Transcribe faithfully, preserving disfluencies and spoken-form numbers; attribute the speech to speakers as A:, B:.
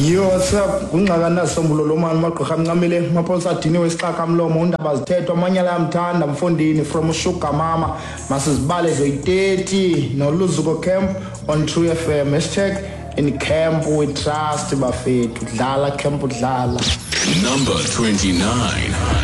A: Yo, what's up? Ungqakana sombulo lo mani magqirha amncamile mapolisa adiniwe isixaka mlomo undaba zithethwa amanyala amthanda mfondini from Sugar Mama masizibale zoyi-thirty noluzuko camp on True F M hashtag in camp we trust bafethu dlala camp dlala
B: number twenty-nine.